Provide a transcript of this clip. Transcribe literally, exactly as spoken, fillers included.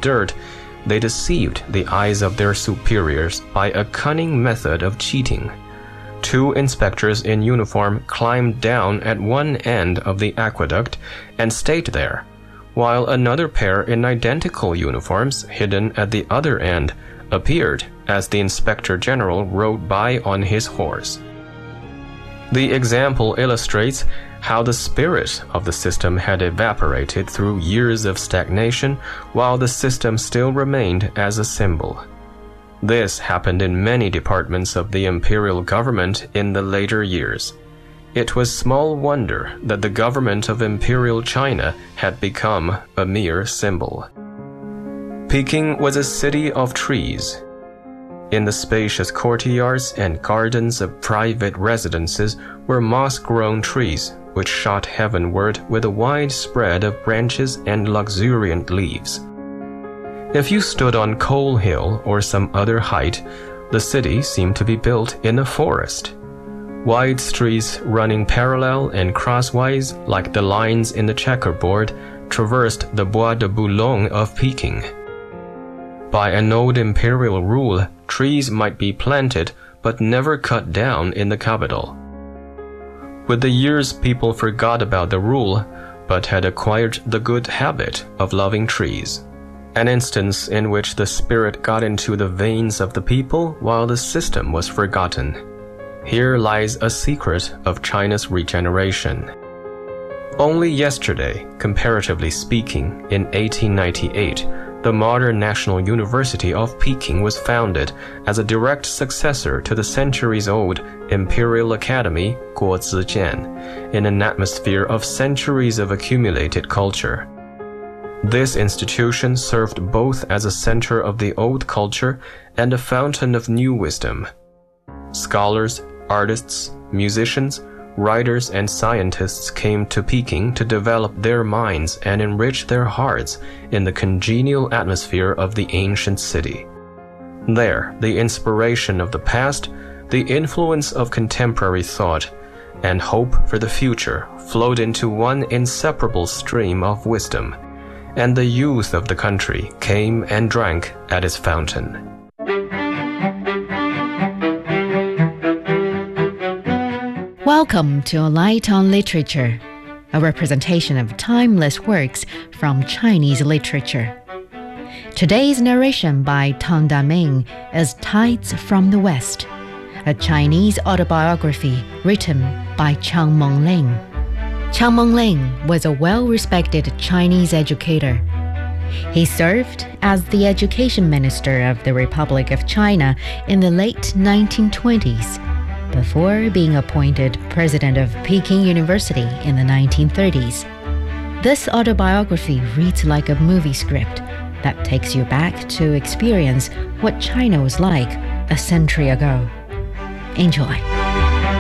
dirt, they deceived the eyes of their superiors by a cunning method of cheating. Two inspectors in uniform climbed down at one end of the aqueduct and stayed there, while another pair in identical uniforms, hidden at the other end, appeared as the Inspector General rode by on his horse. The example illustrates how the spirit of the system had evaporated through years of stagnation, while the system still remained as a symbol. This happened in many departments of the imperial government in the later years. It was small wonder that the government of Imperial China had become a mere symbol. Peking was a city of trees. In the spacious courtyards and gardens of private residences were moss-grown trees which shot heavenward with a wide spread of branches and luxuriant leaves. If you stood on Coal Hill or some other height, the city seemed to be built in a forest. Wide streets running parallel and crosswise like the lines in the checkerboard traversed the Bois de Boulogne of Peking. By an old imperial rule, trees might be planted but never cut down in the capital. With the years, people forgot about the rule, but had acquired the good habit of loving trees. An instance in which the spirit got into the veins of the people while the system was forgotten. Here lies a secret of China's regeneration. Only yesterday, comparatively speaking, in eighteen ninety-eight, the modern National University of Peking was founded as a direct successor to the centuries-old Imperial Academy Guozhijian, in an atmosphere of centuries of accumulated culture. This institution served both as a center of the old culture and a fountain of new wisdom. Scholars, artists, musicians, writers, and scientists came to Peking to develop their minds and enrich their hearts in the congenial atmosphere of the ancient city. There, the inspiration of the past, the influence of contemporary thought, and hope for the future flowed into one inseparable stream of wisdom, and the youth of the country came and drank at its fountain. Welcome to A Light on Literature, a representation of timeless works from Chinese literature. Today's narration by Tang Daming is Tides from the West, a Chinese autobiography written by Chiang Meng-ling. Chiang Meng-ling was a well-respected Chinese educator. He served as the education minister of the Republic of China in the late nineteen twenties, before being appointed president of Peking University in the nineteen thirties. This autobiography reads like a movie script that takes you back to experience what China was like a century ago. Enjoy.